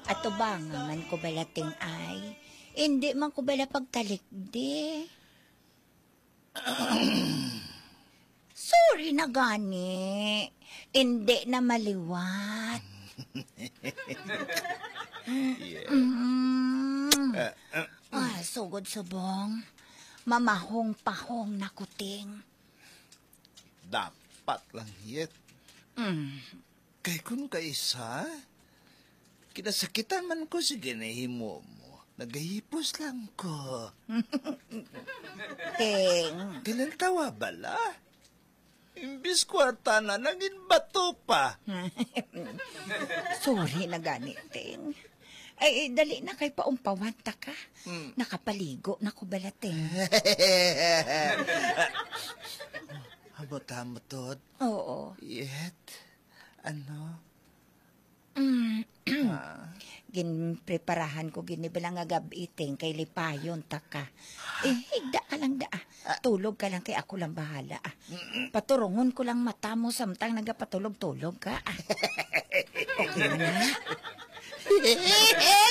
Ato ba nga man ko balating ay? Hindi man ko bala pagtalikdi. Sorry na gani. Hindi na maliwat. Sugod subong. Mamahong-pahong na kuting. Dapat lang yet. Kay kun kaisa, kinasakitan man ko si ginahimo mo. Nagahipos lang ko. Ting. Kinantawa bala? Imbis kwarta na, naging bato pa. Sorry na gani, Ting. Ay, dali na kay paumpawanta ka. Nakapaligo na ko balating. Habota mo, Tod? Oo. Yet, ano? Ginpreparahan ko ginibilang nga gabiting kay lipayon taka. Higda ka lang da. Tulog ka lang kay ako lang bahala. Paturungon ko lang mata mo samtang nagapatulog-tulog ka. Okay na?